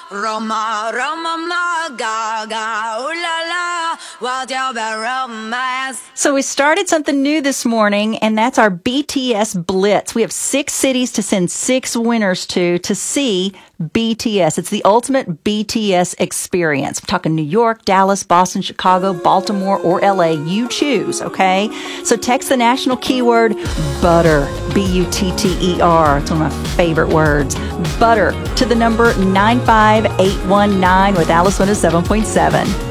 Roma, Roma, ma, gaga, ooh la la, wild about romance. So we started something new this morning, and that's our BTS Blitz. We have 6 cities to send 6 winners to see BTS. It's the ultimate BTS experience. I'm talking New York, Dallas, Boston, Chicago, Baltimore, or LA. You choose, okay? So text the national keyword butter, B-U-T-T-E-R. It's one of my favorite words. Butter to the number 95819 with Alice 107.7.